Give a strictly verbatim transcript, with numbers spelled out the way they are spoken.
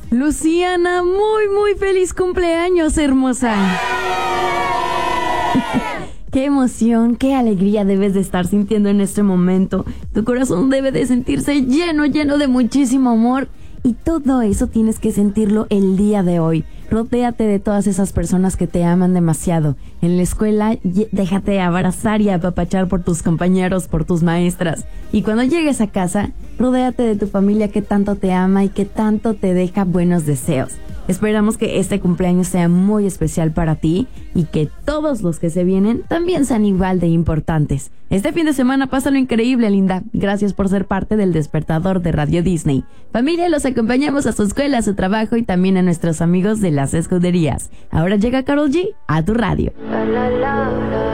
Luciana, muy, muy feliz cumpleaños, hermosa. Qué emoción, qué alegría debes de estar sintiendo en este momento. Tu corazón debe de sentirse lleno, lleno de muchísimo amor. Y todo eso tienes que sentirlo el día de hoy. Rodéate de todas esas personas que te aman demasiado. En la escuela, déjate abrazar y apapachar por tus compañeros, por tus maestras. Y cuando llegues a casa, rodéate de tu familia que tanto te ama y que tanto te deja buenos deseos. Esperamos que este cumpleaños sea muy especial para ti y que todos los que se vienen también sean igual de importantes. Este fin de semana pásalo increíble, linda. Gracias por ser parte del despertador de Radio Disney. Familia, los acompañamos a su escuela, a su trabajo y también a nuestros amigos de las escuderías. Ahora llega Karol G a tu radio.